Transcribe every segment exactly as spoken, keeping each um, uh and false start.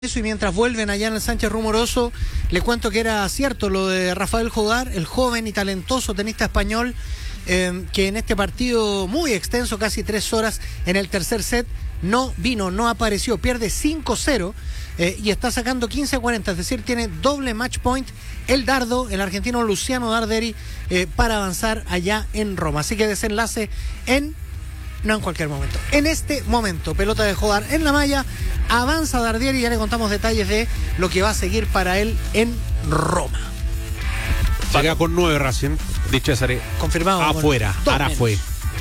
Eso, y mientras vuelven allá en el Sánchez Rumoroso, le cuento que era cierto lo de Rafael Jodar, el joven y talentoso tenista español, eh, que en este partido muy extenso, casi tres horas, en el tercer set, no vino, no apareció, pierde cinco cero eh, y está sacando quince a cuarenta, es decir, tiene doble match point el dardo, el argentino Luciano Darderi, eh, para avanzar allá en Roma. Así que desenlace en... No en cualquier momento. En este momento, pelota de Jodar en la malla, avanza Darderi y ya le contamos detalles de lo que va a seguir para él en Roma. Llega con nueve Racing, dicho César. Confirmado. Afuera, ahora fue.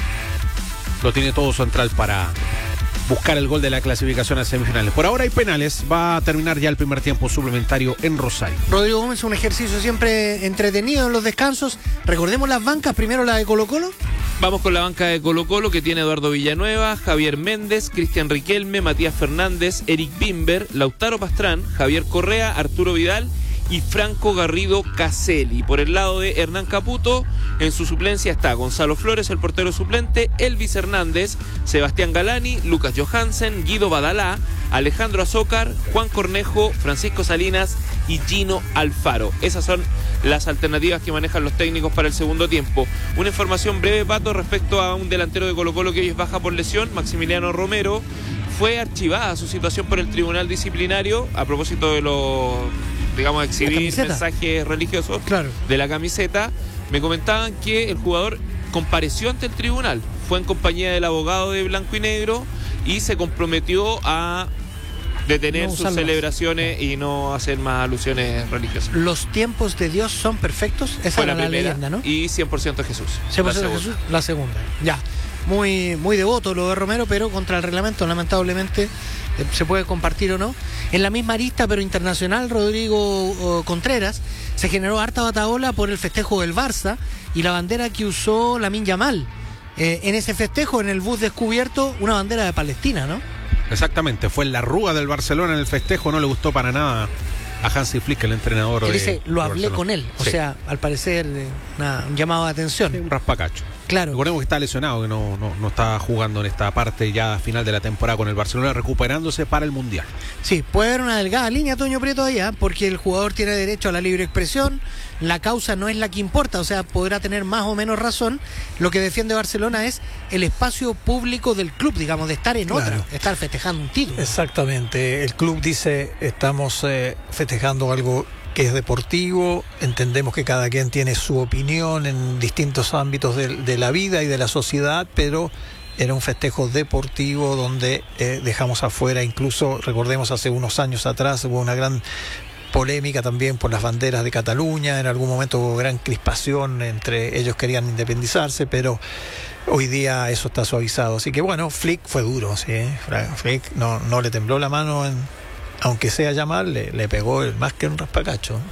Lo tiene todo central para buscar el gol de la clasificación a semifinales. Por ahora hay penales, va a terminar ya el primer tiempo suplementario en Rosario. Rodrigo Gómez, un ejercicio siempre entretenido en los descansos. Recordemos las bancas, primero la de Colo-Colo. Vamos con la banca de Colo-Colo, que tiene Eduardo Villanueva, Javier Méndez, Cristian Riquelme, Matías Fernández, Eric Bimber, Lautaro Pastrán, Javier Correa, Arturo Vidal y Franco Garrido Caselli. Por el lado de Hernán Caputo, en su suplencia está Gonzalo Flores, el portero suplente, Elvis Hernández, Sebastián Galani, Lucas Johansen, Guido Badalá, Alejandro Azócar, Juan Cornejo, Francisco Salinas y Gino Alfaro. Esas son las alternativas que manejan los técnicos para el segundo tiempo. Una información breve, Pato, respecto a un delantero de Colo-Colo que hoy es baja por lesión, Maximiliano Romero. Fue archivada su situación por el Tribunal Disciplinario a propósito de los, digamos, exhibir mensajes religiosos, claro, de la camiseta. Me comentaban que el jugador compareció ante el tribunal, fue en compañía del abogado de Blanco y Negro y se comprometió a detener no sus celebraciones más y no hacer más alusiones religiosas. Los tiempos de Dios son perfectos. Esa fue era la, la primera, leyenda, ¿no? Y cien por ciento Jesús. cien por ciento Jesús, la segunda. Ya. Muy, muy devoto lo de Romero, pero contra el reglamento, lamentablemente, eh, se puede compartir o no. En la misma arista, pero internacional, Rodrigo uh, Contreras, se generó harta batahola por el festejo del Barça y la bandera que usó Lamine Yamal. Eh, en ese festejo, en el bus descubierto, una bandera de Palestina, ¿no? Exactamente, fue en la rúa del Barcelona en el festejo, no le gustó para nada a Hansi Flick, el entrenador. Él de dice, lo hablé Barcelona. con él, o sí. sea, al parecer, eh, una, un llamado de atención. Sí, un raspacacho. Claro. Recordemos que está lesionado, que no, no, no está jugando en esta parte ya final de la temporada con el Barcelona, recuperándose para el Mundial. Sí, puede haber una delgada línea, Toño Prieto, allá, porque el jugador tiene derecho a la libre expresión, la causa no es la que importa, o sea, podrá tener más o menos razón. Lo que defiende Barcelona es el espacio público del club, digamos, de estar en claro. otra, de estar festejando un título. Exactamente, el club dice, estamos eh, festejando algo que es deportivo, entendemos que cada quien tiene su opinión en distintos ámbitos de, de la vida y de la sociedad, pero era un festejo deportivo donde eh, dejamos afuera, incluso recordemos hace unos años atrás hubo una gran polémica también por las banderas de Cataluña, en algún momento hubo gran crispación entre ellos, querían independizarse, pero hoy día eso está suavizado, así que bueno, Flick fue duro, sí, Flick no, no le tembló la mano en... aunque sea Yamal, le, le pegó el, más que un raspacacho.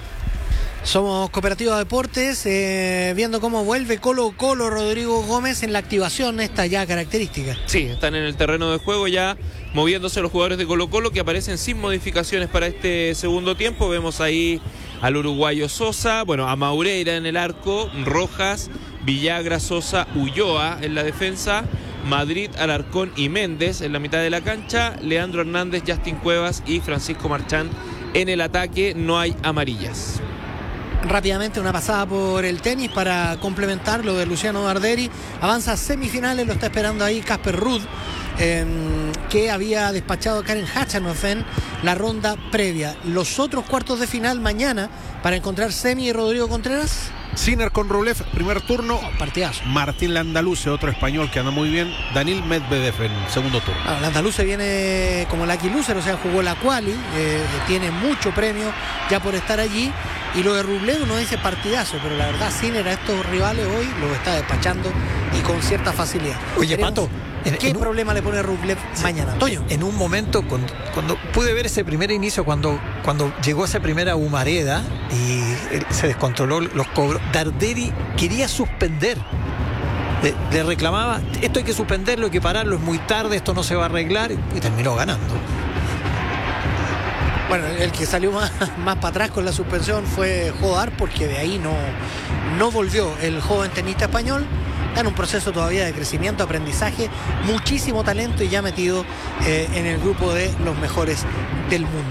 Somos Cooperativa Deportes, eh, viendo cómo vuelve Colo Colo, Rodrigo Gómez, en la activación esta ya característica. Sí, están en el terreno de juego ya moviéndose los jugadores de Colo Colo, que aparecen sin modificaciones para este segundo tiempo. Vemos ahí al uruguayo Sosa, bueno, a Maureira en el arco, Rojas, Villagra, Sosa, Ulloa en la defensa, Madrid, Alarcón y Méndez en la mitad de la cancha, Leandro Hernández, Justin Cuevas y Francisco Marchán en el ataque. No hay amarillas. Rápidamente una pasada por el tenis para complementar lo de Luciano Darderi. Avanza a semifinales, lo está esperando ahí Casper Ruud, eh, que había despachado a Karen Khachanov en la ronda previa. Los otros cuartos de final mañana para encontrar Semi y Rodrigo Contreras. Sinner con Rublev, primer turno. Oh, partidazo. Martín Landaluce, otro español que anda muy bien. Daniil Medvedev en segundo turno. Ah, Landaluce viene como lucky loser, o sea, jugó la quali, eh, tiene mucho premio ya por estar allí. Y lo de Rublev uno dice partidazo, pero la verdad Sinner a estos rivales hoy los está despachando y con cierta facilidad. Oye, Pato, en, ¿qué en problema un... le pone Rublev sí, mañana? Toño. En un momento, cuando, cuando pude ver ese primer inicio, cuando, cuando llegó esa primera humareda y se descontroló los cobros, Darderi quería suspender. Le, le reclamaba, esto hay que suspenderlo, hay que pararlo, es muy tarde, esto no se va a arreglar, y terminó ganando. Bueno, el que salió más, más para atrás con la suspensión fue Jodar, porque de ahí no, no volvió el joven tenista español. está en un proceso todavía de crecimiento, aprendizaje, muchísimo talento y ya metido eh, en el grupo de los mejores del mundo.